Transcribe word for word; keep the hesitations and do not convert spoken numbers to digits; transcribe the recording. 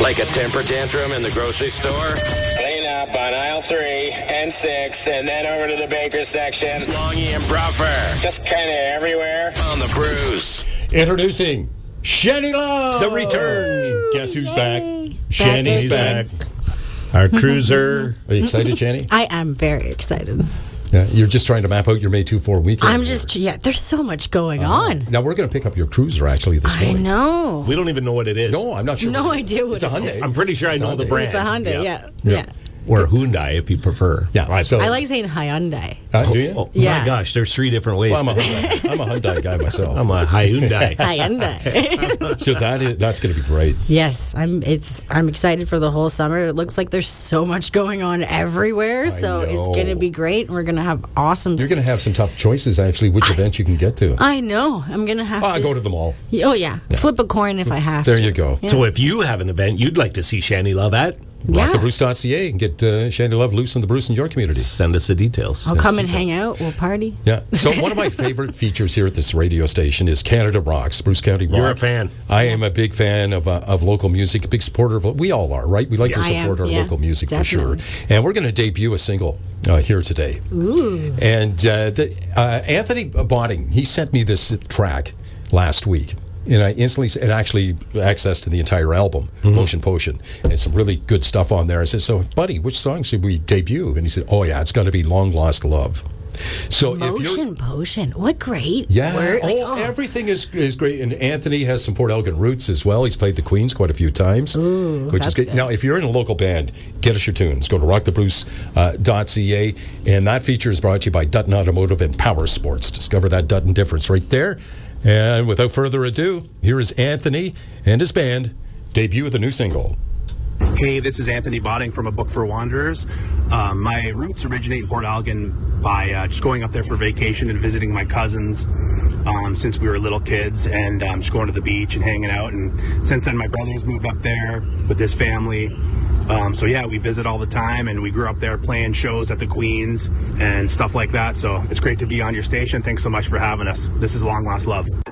Like a temper tantrum in the grocery store? Clean up on aisle three and six, and then over to the baker's section. Longy and Bruffer. Just kind of everywhere on the Bruce. Introducing Shani Love. The return. Guess who's Yay. back? Shani's back. Our cruiser. Are you excited, Shani? I am very excited. Yeah, you're just trying to map out your May two four weekend. I'm here. just, yeah, there's so much going Uh, on. Now, we're going to pick up your cruiser, actually, this I morning. know. We don't even know what it is. No, I'm not sure. No what it- idea what it's a it Hyundai. is. I'm pretty sure I It's a know the Hyundai. brand. It's a Hyundai, yeah. Yeah. Yeah. Or Hyundai, if you prefer. Yeah, I, so- I like saying Hyundai. Uh, do you? Oh, Yeah. my gosh, there's three different ways. Well, I'm, a to- Hyundai, I'm a Hyundai guy myself. I'm a Hyundai. Hyundai. So that is, that's going to be great. Yes, I'm. It's. I'm excited for the whole summer. It looks like there's so much going on everywhere, so it's know. going to be great. We're going to have awesome. You're going to have some tough choices, actually, which event you can get to. I know. I'm going to have Ah, to go to them all. Oh yeah. flip a coin if I have. There to. you go. Yeah. So if you have an event you'd like to see Shani Love at, Yeah. rock the bruce dot c a and get uh, Shani Love loose in the Bruce in your community. send us the details. I'll come and hang out. We'll party. Yeah. So one of my favorite features here at this radio station is Canada Rocks, Bruce County Rock. You're a fan. I am a big fan of uh, of local music, a big supporter of. We all are, right? We like to I am, support our yeah, local music definitely. for sure. And we're going to debut a single uh, here today. Ooh. And uh, the, uh, Anthony Botting, he sent me this track last week. And I instantly, and actually access to the entire album, Mm-hmm. Motion Potion, and some really good stuff on there. I said, "So, buddy, which song should we debut?" And he said, "Oh yeah, it's got to be Long Lost Love." So if you're, Motion potion. What great yeah, word. oh, Like, oh. everything is is great. And Anthony has some Port Elgin roots as well. He's played the Queens quite a few times, Ooh, which is that's good. good. Now, if you're in a local band, get us your tunes. Go to rock the bruce dot c a, and that feature is brought to you by Dutton Automotive and Power Sports. Discover that Dutton difference right there. And without further ado, here is Anthony and his band debut of the new single. Hey, this is Anthony Botting from A Book for Wanderers. Um, my roots originate in Port Elgin by uh, just going up there for vacation and visiting my cousins um, since we were little kids, and um, just going to the beach and hanging out. And since then, my brother's moved up there with his family. Um, so yeah, we visit all the time, and we grew up there playing shows at the Queens and stuff like that. So it's great to be on your station. Thanks so much for having us. This is Long Lost Love.